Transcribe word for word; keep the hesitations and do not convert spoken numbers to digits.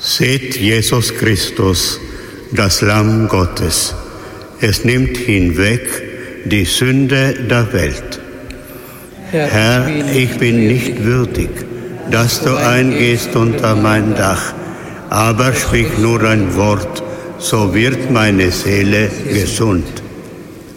Seht Jesus Christus, das Lamm Gottes. Es nimmt hinweg die Sünde der Welt. Herr, Herr, ich bin nicht würdig, dass du eingehst unter mein Dach, aber sprich nur ein Wort, so wird meine Seele gesund.